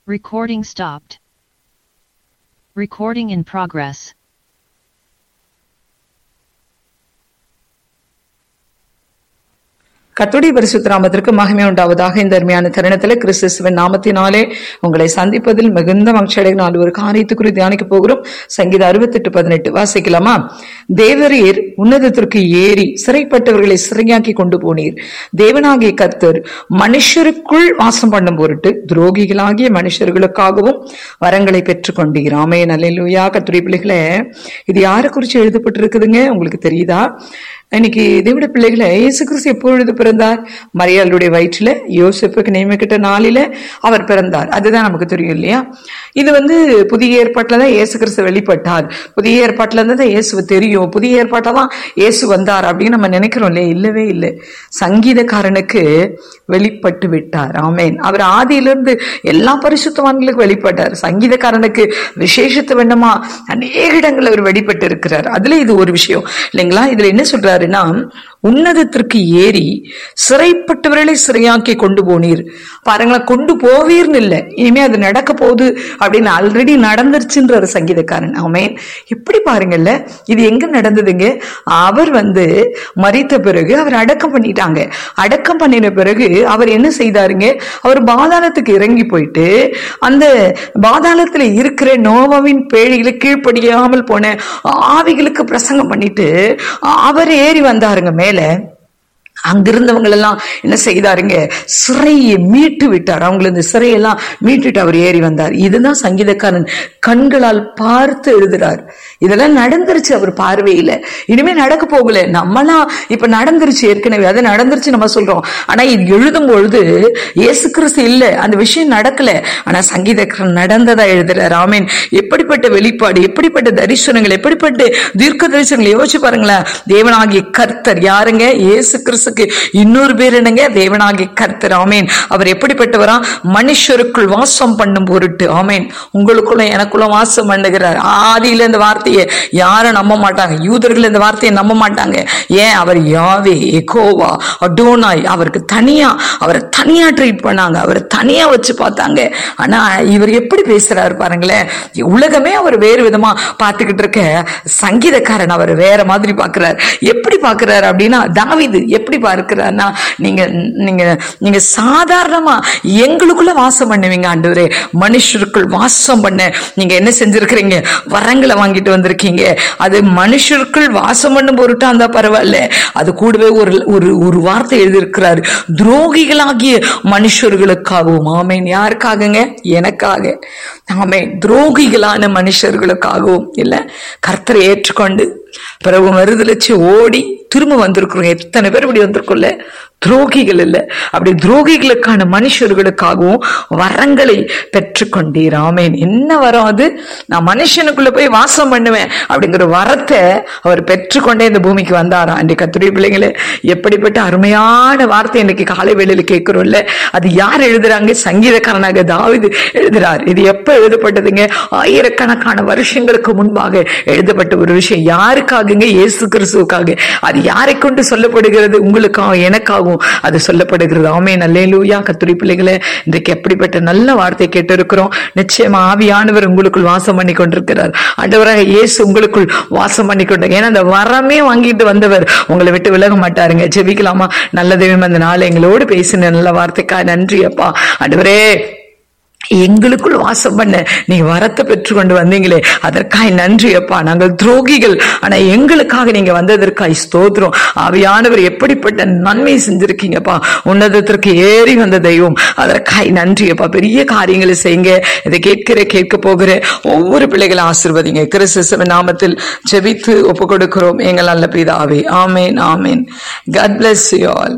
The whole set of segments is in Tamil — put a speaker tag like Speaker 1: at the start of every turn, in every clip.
Speaker 1: Recording stopped. Recording in progress.
Speaker 2: கர்த்தருடைய பரிசுத்த நாமத்திற்கு மகிமை உண்டாவதாக. இந்த அருமையான தருணத்தில் கிறிஸ்துவின் நாமத்தினாலே உங்களை சந்திப்பதில் மிகுந்த மகிழ்ச்சி அடைகிற ஒரு காரியத்தை குறித்து தியானிக்க போகிறோம். சங்கீதம் 68:18 வாசிக்கலாமா? தேவரீர் உன்னதத்திற்கு ஏறி சிறைப்பட்டவர்களை சிறையாக்கி கொண்டு போனீர். தேவனாகிய கர்த்தர் மனுஷருக்குள் வாசம் பண்ணும் பொருட்டு துரோகிகளாகிய மனுஷர்களுக்காகவும் வரங்களை பெற்றுக் கொண்டீர். ஆமென், அல்லேலூயா. கர்த்தருடைய பிள்ளைகளே, இது யாரை குறித்து எழுதப்பட்டிருக்குதுங்க? உங்களுக்கு தெரியுதா? இன்னைக்கு தேவனுடைய பிள்ளைகளை இயேசு கிறிஸ்து எப்பொழுது பிறந்தார்? மரியாளுடைய வயிற்றுல யோசேப்புக்கு நியமிக்கப்பட்ட நாளில அவர் பிறந்தார். அதுதான் நமக்கு தெரியும் இல்லையா? இது புதிய ஏற்பாட்டுல தான் இயேசு கிறிஸ்து வெளிப்பட்டார். புதிய ஏற்பாட்டுல இருந்து தான் இயேசு தெரியும். புதிய ஏற்பாட்டில தான் இயேசு வந்தார் அப்படின்னு நம்ம நினைக்கிறோம் இல்லையா? இல்லவே இல்லை. சங்கீதக்காரனுக்கு வெளிப்பட்டு விட்டார். ஆமேன். அவர் ஆதியிலிருந்து எல்லா பரிசுத்தவான்களுக்கும் வெளிப்பட்டார். சங்கீதக்காரனுக்கு விசேஷத்து வேண்டுமா அநேக இடங்கள் அவர் வெளிப்பட்டு இருக்கிறார். அதுல இது ஒரு விஷயம் இல்லைங்களா? இதுல என்ன சொல்றாரு? உன்னதத்திற்கு ஏறி சிறைப்பட்டவர்களை சிறையாக்கி கொண்டு போனீர். பாருங்களேன், கொண்டு போவீர்னு இல்லை, இனிமே அது நடக்க போகுது அப்படின்னு ஆல்ரெடி நடந்துருச்சுன்ற சங்கீதக்காரன். ஆமென். எப்படி பாருங்கல்ல, இது எங்க நடந்ததுங்க? அவர் மரித்த பிறகு அவர் அடக்கம் பண்ணிட்டாங்க. அடக்கம் பண்ணின பிறகு அவர் என்ன செய்தாருங்க? அவர் பாதாளத்துக்கு இறங்கி போயிட்டு அந்த பாதாளத்துல இருக்கிற நோவாவின் பேழையில கீழ்ப்படியாமல் போன ஆவிகளுக்கு பிரசங்கம் பண்ணிட்டு அவர் ஏறி வந்தாருங்க மேல. அங்கிருந்தவங்க எல்லாம் என்ன செய்தாருங்க? சிறையை மீட்டு விட்டார். அவங்களை இந்த சிறையெல்லாம் மீட்டுட்டு அவர் ஏறி வந்தார். இதுதான் சங்கீதக்காரன் கண்களால் பார்த்து எழுதுறார். இதெல்லாம் நடந்துருச்சு அவர் பார்வையில. இனிமே நடக்க போகல. நம்மளாம் இப்ப நடந்துருச்சு, ஏற்கனவே அது நடந்துருச்சு நம்ம சொல்றோம். ஆனா இது எழுதும் பொழுது இயேசு கிறிஸ்து இல்ல, அந்த விஷயம் நடக்கல. ஆனா சங்கீதக்காரன் நடந்ததா எழுதுறார். ஆமீன். எப்படிப்பட்ட வெளிப்பாடு, எப்படிப்பட்ட தரிசனங்கள், எப்படிப்பட்ட தீர்க்க தரிசனங்கள் யோசிச்சு பாருங்களேன். தேவனாகிய கர்த்தர் யாருங்க? இயேசு கிறிஸ்து. இன்னொரு பேர் என்னங்க? தேவனாகிய கர்த்தர். ஆமேன். அவர் எப்படிப்பட்டவரா? மனுஷருக்குள் வாசம் பண்ணும் பொருட்டு. ஆமேன். உங்களுக்குள்ள எனக்குள்ள வாசம் பண்ணுகிறார். ஆதியில இந்த வார்த்தையை யாரும் நம்ப மாட்டாங்க. யூதர்கள் இந்த வார்த்தையை நம்ப மாட்டாங்க. ஏன்? அவர் யாவே, யெகோவா, அடோனாய், அவருக்கு அவரை தனியா ட்ரீட் பண்ணாங்க. அவரை தனியா வச்சு பார்த்தாங்க. ஆனா இவர் எப்படி பேசுறாரு பாருங்களேன். உலகமே அவர் வேறு விதமா பார்த்துக்கிட்டு இருக்க சங்கீதக்காரன் அவர் வேற மாதிரி பார்க்கிறார். எப்படி பார்க்கிறார் அப்படின்னா, தாவீது எப்படி பார்க்கிறார்னா, நீங்க சாதாரணமா எங்களுக்குள்ள வாசம் பண்ணுவீங்க ஆண்டவரே, மனுஷருக்குள் வாசம் பண்ண நீங்க என்ன செஞ்சிருக்கிறீங்க? வரங்களை வாங்கிட்டு வந்திருக்கீங்க. அது மனுஷருக்குள் வாசம் பண்ணும் பொருட்டா இருந்தா பரவாயில்ல, அது கூடவே ஒரு வார்த்தை எழுதியிருக்கிறாரு, துரோகிகளாகிய மனுஷர்களுக்காகவும். ஆமேன். யாருக்காகங்க? எனக்காக. ஆமேன். துரோகிகளான மனுஷர்களுக்காகவும் இல்ல, கர்த்தரை ஏற்றுக்கொண்டு பிறகு மறுதலிச்சு ஓடி திரும்ப வந்திருக்கிறோம். எத்தனை பேர் இப்படி வந்திருக்கோம்ல? துரோகிகள் இல்ல, அப்படி துரோகிகளுக்கான மனுஷர்களுக்காகவும் வரங்களை பெற்றுக்கொண்டீர். ஆமேன். என்ன வரம் அது? நான் மனுஷனுக்குள்ள போய் வாசம் பண்ணுவேன் அப்படிங்கிற வரத்தை அவர் பெற்றுக்கொண்டே இந்த பூமிக்கு வந்தாராம். அன்றைக்கு கர்த்தருடைய பிள்ளைங்களே, எப்படிப்பட்ட அருமையான வார்த்தை இன்னைக்கு காலை வேளையில கேட்கிறோம்ல. அது யார் எழுதுறாங்க? சங்கீதக்காரனாக தாவீது எழுதுறார். இது எப்ப எழுதப்பட்டதுங்க? ஆயிரக்கணக்கான வருஷங்களுக்கு முன்பாக எழுதப்பட்ட ஒரு விஷயம். யாருக்காகங்க? இயேசு கிறிஸ்துவுக்காக. அது யாரை கொண்டு சொல்லப்படுகிறது? உங்களுக்காக, எனக்காகவும் அது சொல்லப்படுகிறது. ஆமென், அல்லேலூயா. கர்த்தருடைய பிள்ளைகளே, இன்றைக்கு எப்படிப்பட்ட நல்ல வார்த்தை கேட்டு இருக்கிறோம். நிச்சயமா ஆவியானவர் உங்களுக்குள் வாசம் பண்ணி கொண்டிருக்கிறார். ஆண்டவராக இயேசு உங்களுக்குள் வாசம் பண்ணி கொண்டார். ஏன்னா அந்த வரமே வாங்கிட்டு வந்தவர் உங்களை விட்டு விலக மாட்டாருங்க. ஜெபிக்கலாமா? நல்ல தெய்வம், அந்த நாள் எங்களோடு பேசின நல்ல வார்த்தைக்காக நன்றி அப்பா. ஆண்டவரே, எங்களுக்குள் வாசம் பண்ண நீங்க வரத்தை பெற்றுக்கொண்டு வந்தீங்களே, அதற்காக நன்றி அப்பா. நாங்கள் துரோகிகள், ஆனா எங்களுக்காக நீங்க வந்ததற்காக ஸ்தோத்திரம். ஆவியானவர் எப்படிப்பட்ட நன்மை செஞ்சிருக்கீங்கப்பா. உன்னதத்திற்கு ஏறி வந்த தெய்வம், அதற்காக நன்றி அப்பா. பெரிய காரியங்களை செய்யுங்க. இதை கேட்க போகிற ஒவ்வொரு பிள்ளைகளை ஆசீர்வதிங்க. கிறிஸ்துவின் நாமத்தில் ஜெபித்து ஒப்பு கொடுக்கிறோம் எங்கள் நல்ல பிதாவே. ஆமேன், ஆமேன். God bless you all.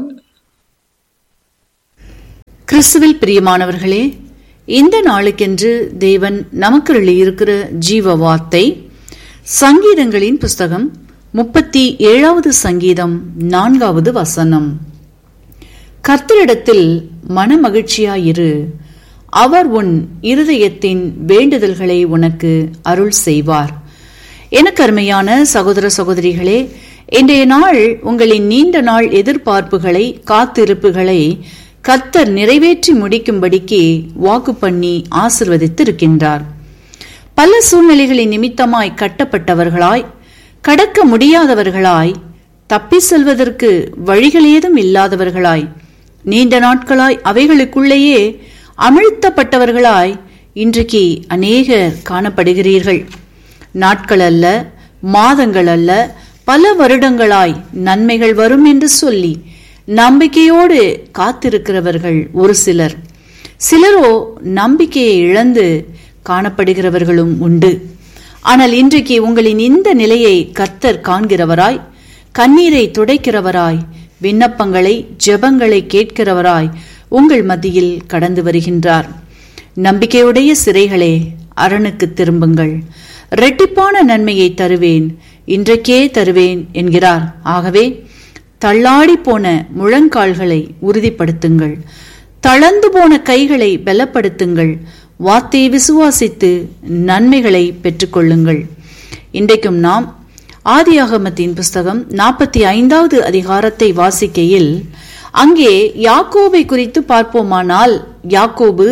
Speaker 3: கிறிஸ்துவில் பிரியமானவர்களே, இந்த நாளுக்கென்று தேவன் நமக்கு இருக்கிற ஜீவ வார்த்தை சங்கீதங்களின் புஸ்தகம் 37வது சங்கீதம் 4வது வசனம். கர்த்தரிடத்தில் மனமகிழ்ச்சியாயிரு, அவர் உன் இருதயத்தின் வேண்டுதல்களை உனக்கு அருள் செய்வார். எனக்கு அருமையான சகோதர சகோதரிகளே, இன்றைய நாள் உங்களின் நீண்ட நாள் எதிர்பார்ப்புகளை, காத்திருப்புகளை கர்த்தர் நிறைவேற்றி முடிக்கும்படிக்கு வாக்கு பண்ணி ஆசிர்வதித்திருக்கின்றார். பல சூழ்நிலைகளின் நிமித்தமாய் கட்டப்பட்டவர்களாய், கடக்க முடியாதவர்களாய், தப்பி செல்வதற்கு வழிகள் ஏதும் இல்லாதவர்களாய், நீண்ட நாட்களாய் அவைகளுக்குள்ளேயே அமிழ்த்தப்பட்டவர்களாய் இன்றைக்கு அநேகர் காணப்படுகிறீர்கள். நாட்கள் அல்ல, மாதங்கள் அல்ல, பல வருடங்களாய் நன்மைகள் வரும் என்று சொல்லி நம்பிக்கையோடு காத்திருக்கிறவர்கள் ஒரு சிலர். சிலரோ நம்பிக்கையை இழந்து காணப்படுகிறவர்களும் உண்டு. ஆனால் இன்றைக்கு உங்களின் இந்த நிலையை கர்த்தர் காண்கிறவராய், கண்ணீரை துடைக்கிறவராய், விண்ணப்பங்களை ஜெபங்களை கேட்கிறவராய் உங்கள் மத்தியில் கடந்து வருகின்றார். நம்பிக்கையுடைய சிறைகளே, அரணுக்கு திரும்புங்கள், இரட்டிப்பான நன்மையை தருவேன், இன்றைக்கே தருவேன் என்கிறார். ஆகவே தள்ளாடி போன முழங்கால்களை உறுதிப்படுத்துங்கள், தளர்ந்து போன கைகளை பலப்படுத்துங்கள், வார்த்தையை விசுவாசித்து நன்மைகளை பெற்றுக்கொள்ளுங்கள். இன்றைக்கும் நாம் ஆதியாகமத்தின் புஸ்தகம் 45வது அதிகாரத்தை வாசிக்கையில் அங்கே யாக்கோபை குறித்து பார்ப்போமானால், யாக்கோபு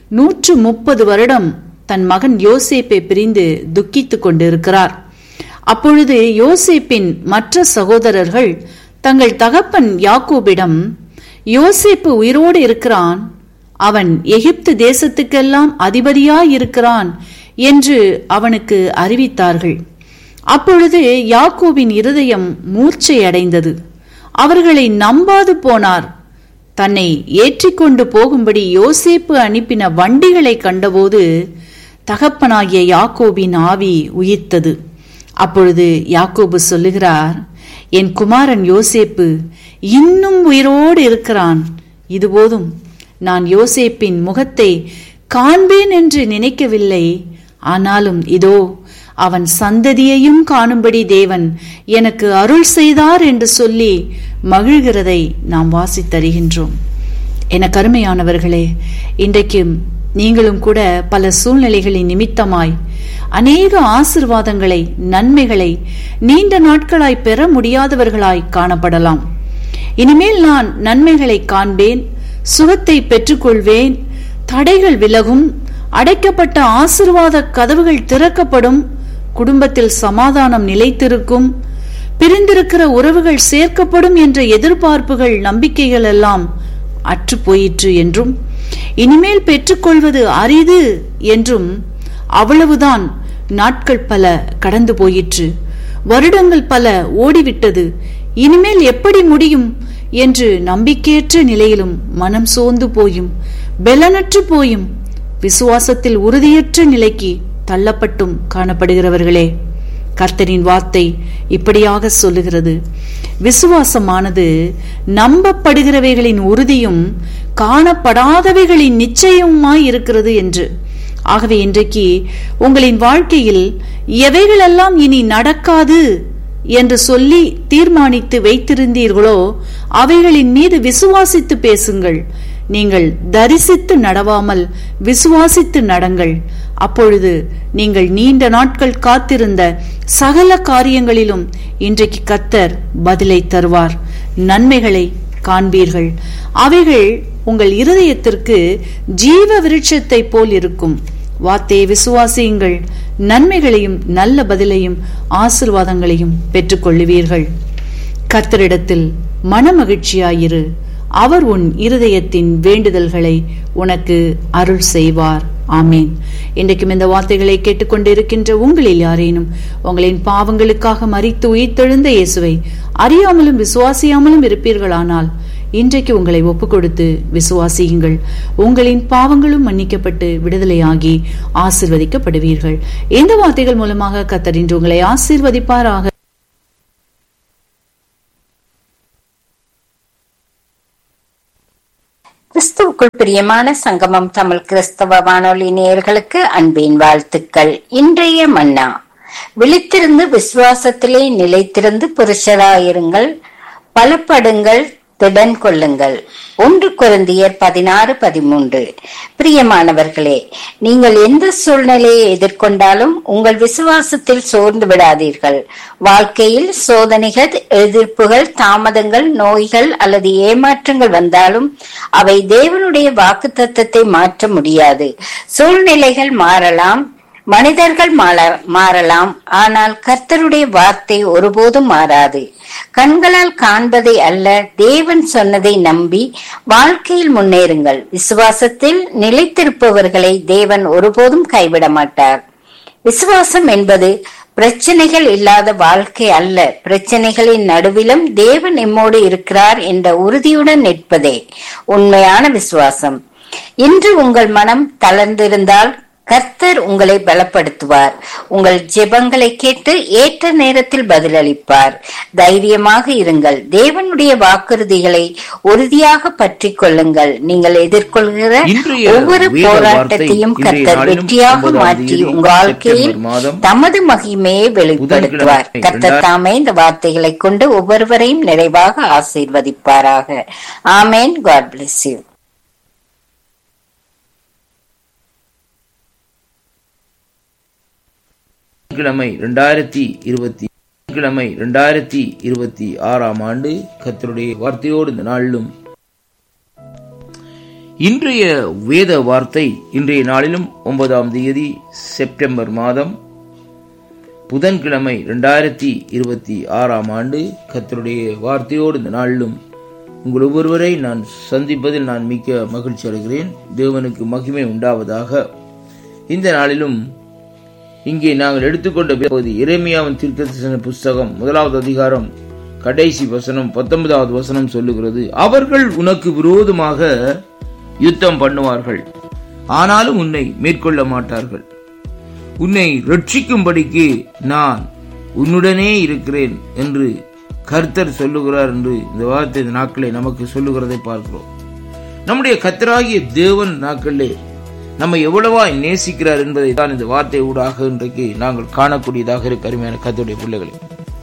Speaker 3: 130 வருடம் தன் மகன் யோசேப்பை பிரிந்து துக்கித்துக் கொண்டிருக்கிறார். அப்பொழுது யோசேப்பின் மற்ற சகோதரர்கள் தங்கள் தகப்பன் யாக்கோபிடம், யோசேப்பு உயிரோடு இருக்கிறான், அவன் எகிப்து தேசத்துக்கெல்லாம் அதிபதியாயிருக்கிறான் என்று அவனுக்கு அறிவித்தார்கள். அப்பொழுது யாக்கோபின் இருதயம் மூர்ச்சையடைந்தது. அவர்களை நம்பாது போனார். தன்னை ஏற்றிக்கொண்டு போகும்படி யோசேப்பு அனுப்பின வண்டிகளை கண்டபோது தகப்பனாகிய யாக்கோபின் ஆவி உயிர்த்தது. அப்பொழுது யாக்கோபு சொல்லுகிறார், என் குமாரன் யோசேப்பு இன்னும் உயிரோடு இருக்கிறான், இது போதும். நான் யோசேப்பின் முகத்தை காண்பேன் என்று நினைக்கவில்லை, ஆனாலும் இதோ அவன் சந்ததியையும் காணும்படி தேவன் எனக்கு அருள் செய்தார் என்று சொல்லி மகிழ்கிறதை நாம் வாசித்தருகின்றோம். என கருமையானவர்களே, இன்றைக்கும் நீங்களும் கூட பல சூழ்நிலைகளின் நிமித்தமாய் அநேக ஆசிர்வாதங்களை நன்மைகளை நீண்ட நாட்களாய் பெற முடியாதவர்களாய் காணப்படலாம். இனிமேல் நான் நன்மைகளை காண்பேன், சுகத்தை பெற்றுக்கொள்வேன், தடைகள் விலகும், அடைக்கப்பட்ட ஆசிர்வாத கதவுகள் திறக்கப்படும், குடும்பத்தில் சமாதானம் நிலைத்திருக்கும், பிரிந்திருக்கிற உறவுகள் சேர்க்கப்படும் என்ற எதிர்பார்ப்புகள் நம்பிக்கைகள் எல்லாம் அற்று போயிற்று என்றும், இனிமேல் பெற்றுக்கொள்வது அரிது என்றும், அவ்வளவுதான், நாட்கள் பல கடந்து போயிற்று, வருடங்கள் பல ஓடிவிட்டது, இனிமேல் எப்படி முடியும் என்று நம்பிக்கையற்ற நிலையிலும் மனம் சோர்ந்து போயும் பெலனற்று போயும் விசுவாசத்தில் உறுதியற்ற நிலைக்கு தள்ளப்பட்டும் காணப்படுகிறவர்களே, கர்த்தரின் வார்த்தை இப்படியாக சொல்லுகிறது, விசுவாசமானது நம்பப்படுகிறவைகளின் உறுதியும் காணப்படாதவைகளின் நிச்சயமாய் இருக்கிறது என்று. ஆகவே இன்றைக்கு உங்களின் வாழ்க்கையில் எவைகளெல்லாம் இனி நடக்காது என்று சொல்லி தீர்மானித்து வைத்திருந்தீர்களோ அவைகளின் மீது விசுவாசித்து பேசுங்கள். நீங்கள் தரிசித்து நடவாமல் விசுவாசித்து நடங்கள். அப்பொழுது நீங்கள் நீண்ட நாட்கள் காத்திருந்த சகல காரியங்களிலும் இன்றைக்கு கர்த்தர் பதிலை தருவார். நன்மைகளை காண்பீர்கள். அவைகள் உங்கள் இருதயத்திற்கு ஜீவ விருட்சத்தை போல் இருக்கும். வார்த்தையை விசுவாசியுங்கள், நன்மைகளையும் நல்ல பதிலையும் ஆசீர்வாதங்களையும் பெற்றுக்கொள்ளுவீர்கள். கர்த்தரிடத்தில் மனமகிழ்ச்சியாயிரு, அவர் உன் இருதயத்தின் வேண்டுதல்களை உனக்கு அருள் செய்வார். ஆமேன். இன்றைக்கும் இந்த வார்த்தைகளை கேட்டுக்கொண்டிருக்கின்ற உங்களில் யாரேனும் உங்களின் பாவங்களுக்காக மரித்து உயிர்த்தெழுந்த இயேசுவை அறியாமலும் விசுவாசியாமலும் இருப்பீர்களானால் இன்றைக்கு உங்களை ஒப்புக் கொடுத்து விசுவாசியுங்கள். உங்களின் பாவங்களும் மன்னிக்கப்பட்டு விடுதலையாகி ஆசீர்வதிக்கப்படுவீர்கள். இந்த வார்த்தைகள் மூலமாக கர்த்தர் இன்று உங்களை ஆசீர்வதிப்பாராக.
Speaker 4: கிறிஸ்துவுக்குள் பிரியமான சங்கமம் தமிழ் கிறிஸ்தவ வானொலி நேயர்களுக்கு அன்பின் வாழ்த்துக்கள். இன்றைய மன்னா, விழித்திருந்து விசுவாசத்திலே நிலைத்திருந்து புருஷராயிருங்கள், பலப்படுங்கள், திடன் கொள்ளுங்கள். 1 கொரிந்தியர் 16:13. பிரியமானவர்களே, நீங்கள் எந்த சூழ்நிலையை எதிர்கொண்டாலும் உங்கள் விசுவாசத்தில் சோர்ந்து விடாதீர்கள். வாழ்க்கையில் சோதனைகள், எதிர்ப்புகள், தாமதங்கள், நோய்கள் அல்லது ஏமாற்றங்கள் வந்தாலும் அவை தேவனுடைய வாக்குத்தத்தத்தை மாற்ற முடியாது. சூழ்நிலைகள் மாறலாம், மனிதர்கள் மாறலாம், ஆனால் கர்த்தருடைய வார்த்தை ஒருபோதும் மாறாது. கண்களால் காண்பதை அல்ல, தேவன் சொன்னதை நம்பி வாழ்க்கையில் முன்னேறுங்கள். விசுவாசத்தில் நிலைத்திருப்பவர்களை தேவன் ஒருபோதும் கைவிட மாட்டார். விசுவாசம் என்பது பிரச்சனைகள் இல்லாத வாழ்க்கை அல்ல, பிரச்சனைகளின் நடுவிலும் தேவன் நம்மோடு இருக்கிறார் என்ற உறுதியுடன் நிற்பதே உண்மையான விசுவாசம். இன்று உங்கள் மனம் தளர்ந்திருந்தால் கர்த்தர் உங்களை பலப்படுத்துவார். உங்கள் ஜெபங்களை கேட்டு ஏற்ற நேரத்தில் பதிலளிப்பார். தைரியமாக இருங்கள். தேவனுடைய வாக்குறுதிகளை உறுதியாக பற்றி கொள்ளுங்கள். நீங்கள் எதிர்கொள்கிற ஒவ்வொரு போராட்டத்தையும் கர்த்தர் வெற்றியாக மாற்றி உங்கள் வாழ்க்கையில் தமது மகிமையை வெளிப்படுத்துவார். கர்த்தர் தாமே இந்த வார்த்தைகளை கொண்டு ஒவ்வொருவரையும் நிறைவாக ஆசீர்வதிப்பாராக. ஆமேன். God bless you.
Speaker 5: கிழமை 2026 ஆண்டு கர்த்தருடைய வார்த்தையோடு இந்த நாளிலும் இன்றைய வேத வார்த்தை இன்றைய நாளிலும் 9ஆம் தேதி செப்டம்பர் மாதம் புதன்கிழமை 2026 ஆண்டு கர்த்தருடைய வார்த்தையோடு இந்த நாளிலும் உங்கள் ஒவ்வொருவரை நான் சந்திப்பதில் நான் மிக்க மகிழ்ச்சி அடைகிறேன். தேவனுக்கு மகிமை உண்டாவதாக. இந்த நாளிலும் இங்கே நாங்கள் எடுத்துக்கொண்ட பகுதி எரேமியாவின் தீர்க்கதரிசன புஸ்தகம் 1வது அதிகாரம் கடைசி வசனம் 19வது வசனம் சொல்லுகிறது, அவர்கள் உனக்கு விரோதமாக யுத்தம் பண்ணுவார்கள், ஆனாலும் உன்னை மேற்கொள்ள மாட்டார்கள். உன்னை ரட்சிக்கும்படிக்கு நான் உன்னுடனே இருக்கிறேன் என்று கர்த்தர் சொல்லுகிறார் என்று இந்த வார்த்தை இந்த நாட்களை நமக்கு சொல்லுகிறதை பார்க்கிறோம். நம்முடைய கர்த்தராகிய தேவன் நாட்களே நம்மை எவ்வளவாய் நேசிக்கிறார் என்பதை தான் இந்த வார்த்தை ஊடாக இன்றைக்கு நாங்கள் காணக்கூடியதாக இருக்க அருமையான கர்த்தருடைய பிள்ளைகளே.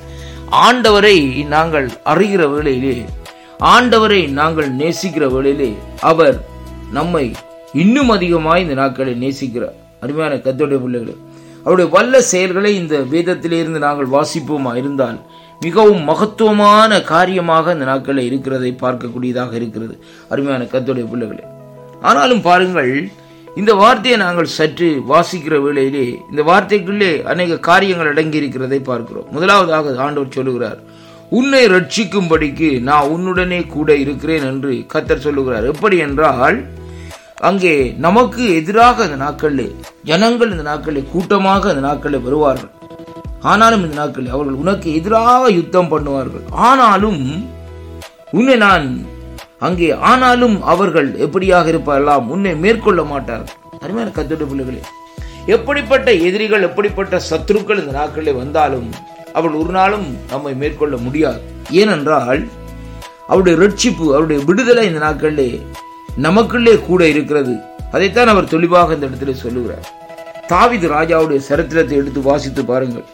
Speaker 5: ஆண்டவரை நாங்கள் அறிகிற வேளையிலே, ஆண்டவரை நாங்கள் நேசிக்கிற வேளையிலே அவர் நம்மை இன்னும் அதிகமாய் இந்த நாட்களை நேசிக்கிறார். அருமையான கர்த்தருடைய பிள்ளைகளே, அவருடைய வல்ல செயல்களை இந்த வேதத்திலே இருந்து நாங்கள் வாசிப்போமா இருந்தால் மிகவும் மகத்துவமான காரியமாக இந்த நாட்களை இருக்கிறதை பார்க்கக்கூடியதாக இருக்கிறது அருமையான கர்த்தருடைய பிள்ளைகளே. ஆனாலும் பாருங்கள், இந்த வார்த்தையை நாங்கள் சற்று வாசிக்கிற வேளையிலே இந்த வார்த்தைக்குள்ளே அநேக காரியங்கள் அடங்கி இருக்கிறதை பார்க்கிறோம். முதலாவதாக ஆண்டவர் சொல்லுகிறார், உன்னை ரட்சிக்கும்படிக்கு நான் உன்னுடனே கூட இருக்கிறேன் என்று கர்த்தர் சொல்லுகிறார். எப்படி என்றால், அங்கே நமக்கு எதிராக இந்த நாட்களிலே ஜனங்கள் இந்த நாட்களிலே கூட்டமாக இந்த நாட்களிலே வருவார்கள். ஆனாலும் இந்த நாட்களில் அவர்கள் உனக்கு எதிராக யுத்தம் பண்ணுவார்கள். ஆனாலும் உன்னை நான் அங்கே ஆனாலும் அவர்கள் எப்படியாக இருப்பார்களாம், உன்னை மேற்கொள்ள மாட்டார்கள். அருமையான கர்த்தருடைய பிள்ளைகளே, எப்படிப்பட்ட எதிரிகள், எப்படிப்பட்ட சத்துருக்கள் இந்த நாட்களிலே வந்தாலும் அவர்கள் ஒரு நாளும் நம்மை மேற்கொள்ள முடியாது. ஏனென்றால் அவருடைய ரட்சிப்பு, அவருடைய விடுதலை இந்த நாட்களிலே நமக்குள்ளே கூட இருக்கிறது. அதைத்தான் அவர் தெளிவாக இந்த இடத்திலே சொல்லுகிறார். தாவீது ராஜாவுடைய சரித்திரத்தை எடுத்து வாசித்து பாருங்கள்.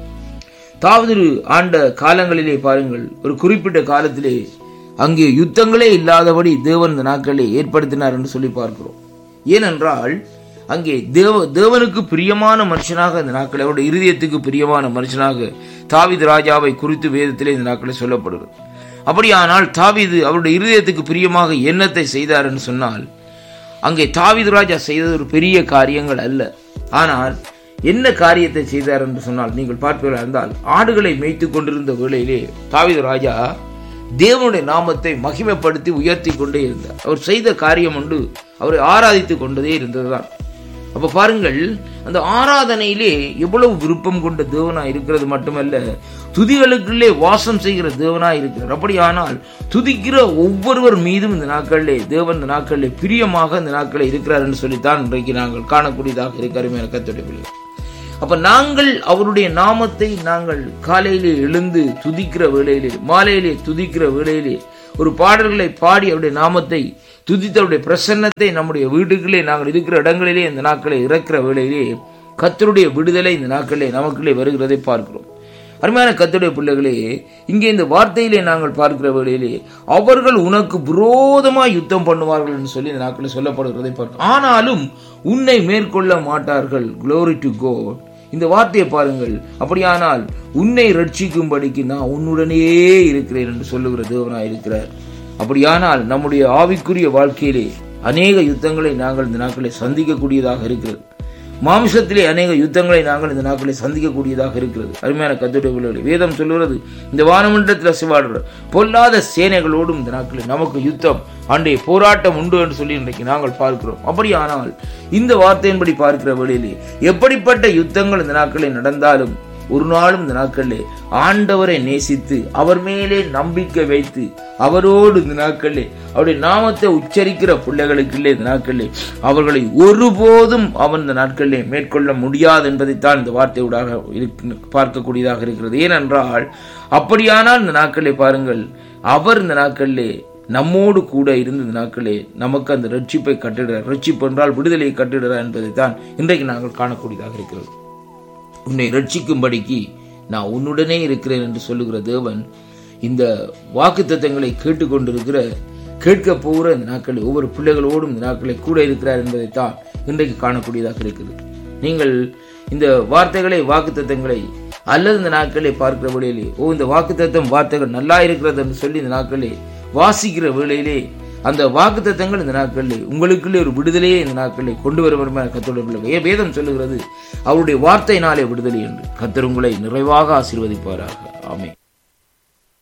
Speaker 5: தாவீது ஆண்ட காலங்களிலே பாருங்கள், ஒரு குறிப்பிட்ட காலத்திலே அங்கே யுத்தங்களே இல்லாதபடி தேவன் இந்த நாட்களை ஏற்படுத்தினார் என்று சொல்லி பார்க்கிறோம். ஏனென்றால் அங்கே தேவனுக்கு பிரியமான மனுஷனாக இந்த நாட்களை, அவருடைய இருதயத்துக்கு பிரியமான மனுஷனாக தாவீது ராஜாவை குறித்து வேதத்திலே இந்த நாட்களை சொல்லப்படுகிறது. அப்படியானால் தாவீது அவருடைய இருதயத்துக்கு பிரியமாக என்னத்தை செய்தார் என்று சொன்னால், அங்கே தாவீது ராஜா செய்தது ஒரு பெரிய காரியங்கள் அல்ல. ஆனால் என்ன காரியத்தை செய்தார் என்று சொன்னால், நீங்கள் பார்ப்பீர்களா இருந்தால், ஆடுகளை மேய்த்து கொண்டிருந்த வேளையிலே தாவீது ராஜா தேவனுடைய நாமத்தை மகிமைப்படுத்தி உயர்த்தி கொண்டே இருந்தார். அவர் செய்த காரியம் உண்டு, அவரை ஆராதித்துக் கொண்டதே இருந்ததுதான். அப்ப பாருங்கள், அந்த ஆராதனையிலே எவ்வளவு விருப்பம் கொண்ட தேவனாய் இருக்கிறது மட்டுமல்ல, துதிகளுக்குள்ளே வாசம் செய்கிற தேவனாய் இருக்கிறார். அப்படியானால் துதிக்கிற ஒவ்வொருவர் மீதும் இந்த நாட்களிலே தேவன் இந்த நாட்களிலே பிரியமாக இந்த நாட்களில் இருக்கிறார் என்று சொல்லித்தான் இன்றைக்கு நாங்கள் காணக்கூடியதாக இருக்கிற கர்த்தருடைய பிள்ளைகள். அப்ப நாங்கள் அவருடைய நாமத்தை நாங்கள் காலையிலே எழுந்து துதிக்கிற வேளையிலே, மாலையிலே துதிக்கிற வேளையிலே ஒரு பாடல்களை பாடி அவருடைய நாமத்தை துதித்து அவருடைய பிரசன்னத்தை நம்முடைய வீட்டுக்குள்ளே நாங்கள் இருக்கிற இடங்களிலே இந்த நாட்களை இறக்கிற வேளையிலே கர்த்தருடைய விடுதலை இந்த நாட்களிலே நமக்குள்ளே வருகிறதை பார்க்கிறோம். அருமையான கர்த்தருடைய பிள்ளைகளே, இங்கே இந்த வார்த்தையிலே நாங்கள் பார்க்கிற வேளையிலே அவர்கள் உனக்கு விரோதமாய் யுத்தம் பண்ணுவார்கள் என்று சொல்லி இந்த நாட்களில் சொல்லப்படுகிறதை பார்க்கிறோம். ஆனாலும் உன்னை மேற்கொள்ள மாட்டார்கள். Glory to God. இந்த வார்த்தையை பாருங்கள். அப்படியானால் உன்னை ரட்சிக்கும்படிக்கு நான் உன்னுடனே இருக்கிறேன் என்று சொல்லுகிற தேவனாய் இருக்கிறார். அப்படியானால் நம்முடைய ஆவிக்குரிய வாழ்க்கையிலே அநேக யுத்தங்களை நாங்கள் இந்த நாட்களை சந்திக்கக்கூடியதாக இருக்கிறது. மாம்சத்திலே அநேக யுத்தங்களை நாங்கள் இந்த நாட்களை சந்திக்கக்கூடியதாக இருக்கிறது. அருமையான கர்த்தருடைய பிள்ளைகளே, வேதம் சொல்லுகிறது, இந்த வானமண்டலத்தில் சிவாடுற பொல்லாத சேனைகளோடும் இந்த நாட்களில் நமக்கு யுத்தம் அன்றைய போராட்டம் உண்டு என்று சொல்லி இன்றைக்கு நாங்கள் பார்க்கிறோம். அப்படியானால் இந்த வார்த்தையின்படி பார்க்கிற வேளையிலே எப்படிப்பட்ட யுத்தங்கள் இந்த நாட்களில் நடந்தாலும் ஒரு நாளும் இந்த நாட்களிலே ஆண்டவரை நேசித்து அவர் மேலே நம்பிக்கை வைத்து அவரோடு இந்த நாட்களிலே அவருடைய நாமத்தை உச்சரிக்கிற பிள்ளைகளுக்குள்ளே இந்த நாட்களிலே அவர்களை ஒருபோதும் அவன் இந்த நாட்களிலே மேற்கொள்ள முடியாது என்பதைத்தான் இந்த வார்த்தையோடாக பார்க்கக்கூடியதாக இருக்கிறது. ஏனென்றால் அப்படியானால் இந்த நாட்களிலே பாருங்கள், அவர் இந்த நாட்களிலே நம்மோடு கூட இருந்து இந்த நாட்களே நமக்கு அந்த ரட்சிப்பை கட்டிடுறார். ரட்சிப்பு என்றால் விடுதலையை கட்டிடுறார் என்பதைத்தான் இன்றைக்கு நாங்கள் காணக்கூடியதாக இருக்கிறது. உன்னை ரட்சிக்கும்படிக்கு நான் உன்னுடனே இருக்கிறேன் என்று சொல்லுகிற தேவன் இந்த வாக்குத்தத்தங்களை கேட்டுக்கொண்டிருக்கிற கேட்க போகிற இந்த நாட்களில் ஒவ்வொரு பிள்ளைகளோடும் இந்த நாட்களை கூட இருக்கிறார் என்பதைத்தான் இன்றைக்கு காணக்கூடியதாக இருக்குது. நீங்கள் இந்த வார்த்தைகளை வாக்குத்தத்தங்களை அல்லது இந்த நாட்களை பார்க்கிற வேளையிலே இந்த வாக்குத்தத்தம் வார்த்தைகள் நல்லா இருக்கிறது என்று சொல்லி இந்த நாட்களை வாசிக்கிற வேளையிலே அந்த வாக்குத்தத்தங்கள் இந்த நாட்களில் உங்களுக்குள்ளே ஒரு விடுதலையே இந்த நாட்களில் கொண்டு வருவதுமான கர்த்தருடைய பிள்ளைகளே, வேதம் சொல்லுகிறது அவருடைய வார்த்தையினாலே விடுதலை என்று. கர்த்தர் உங்களை நிறைவாக ஆசீர்வதிப்பாராக. ஆமென்.